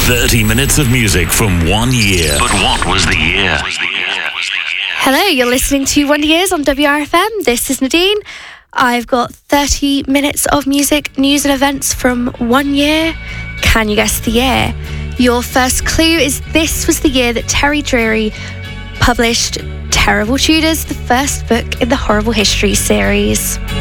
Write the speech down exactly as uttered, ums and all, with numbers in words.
thirty minutes of music from one year. But what was the year? Hello, you're listening to Wonder Years on W R F M. This is Nadine. I've got thirty minutes of music, news and events from one year. Can you guess the year? Your first clue is this was the year that Terry Dreary published Terrible Tudors, the first book in the Horrible History series.